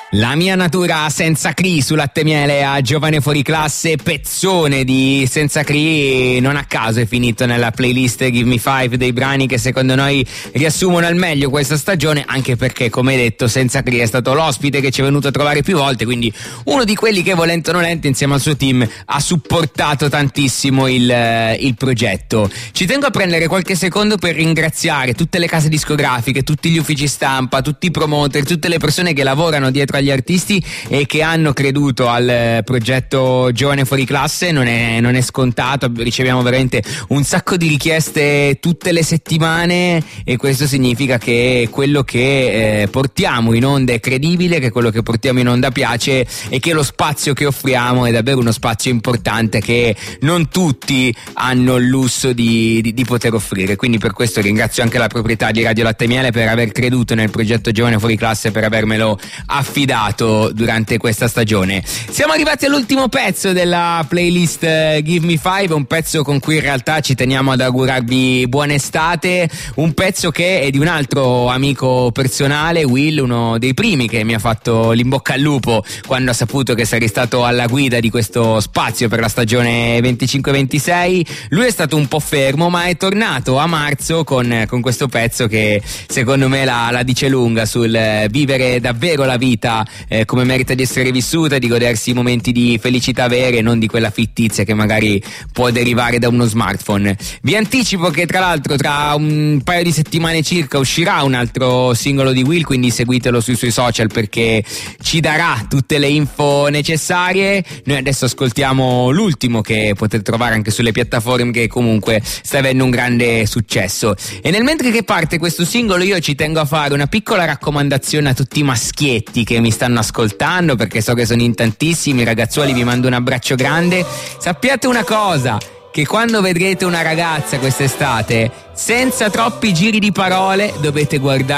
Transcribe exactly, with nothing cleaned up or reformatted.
La mia natura senza Cree su Latte Miele a Giovane Fuori Classe, pezzone di Senza Cree, non a caso è finito nella playlist Give Me Five dei brani che secondo noi riassumono al meglio questa stagione, anche perché, come detto, Senza Cree è stato l'ospite che ci è venuto a trovare più volte, quindi uno di quelli che, volente o nolente, insieme al suo team ha supportato tantissimo il, il progetto. Ci tengo a prendere qualche secondo per ringraziare tutte le case discografiche, tutti gli uffici stampa, tutti i promoter, tutte le persone che lavorano dietro agli artisti e che hanno creduto al progetto Giovane Fuori Classe. Non è, non è scontato, riceviamo veramente un sacco di richieste tutte le settimane e questo significa che quello che eh, portiamo in onda è credibile, che quello che portiamo in onda piace e che lo spazio che offriamo è davvero uno spazio importante che non tutti hanno il lusso di, di, di poter offrire. Quindi per questo ringrazio anche la proprietà di Radio Latte Miele per aver creduto nel progetto Giovane Fuori Classe, per avermelo affidato durante questa stagione. Siamo arrivati all'ultimo pezzo della playlist uh, Give Me Five, un pezzo con cui in realtà ci teniamo ad augurarvi buona estate, un pezzo che è di un altro amico personale, Will, uno dei primi che mi ha fatto l'imbocca al lupo quando ha saputo che sarei stato alla guida di questo spazio per la stagione venticinque ventisei. Lui è stato un po' fermo, ma è tornato a marzo con, con questo pezzo che secondo me la, la dice lunga sul vivere davvero la vita eh, come merita di essere vissuta, di godersi i momenti di felicità vere, non di quella fittizia che magari può derivare da uno smartphone. Vi anticipo che tra l'altro tra un paio di settimane circa uscirà un altro singolo di Will, quindi seguitelo sui suoi social perché ci darà tutte le info necessarie. Noi adesso ascoltiamo l'ultimo che potete trovare anche sulle piattaforme, che comunque sta avendo un grande successo. E nel mentre che parte questo singolo io ci tengo a fare una piccola raccomandazione a tutti i maschietti che mi stanno ascoltando, perché so che sono in tantissimi. Ragazzuoli, vi mando un abbraccio grande. Sappiate una cosa, che quando vedrete una ragazza quest'estate, senza troppi giri di parole, dovete guardare